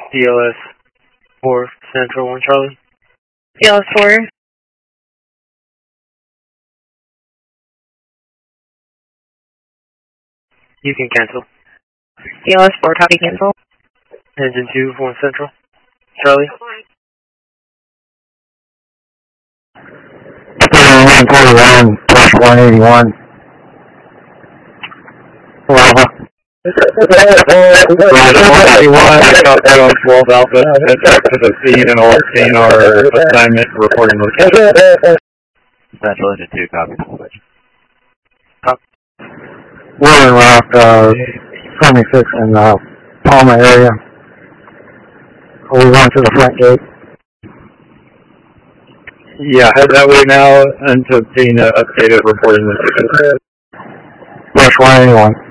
DLS 4 Central 1 Charlie. DLS 4. You can cancel. DLS 4, copy, cancel. Engine 2 1 Central Charlie. 141, push 181. Lava. 181, South 12 Alpha, head to the scene and all scene our assignment reporting location. Central Engine 2, copy. Warren Rock, 26 in Palma area. We went to the front gate. Yeah, head that way now and to obtain updated reporting location. Push 181.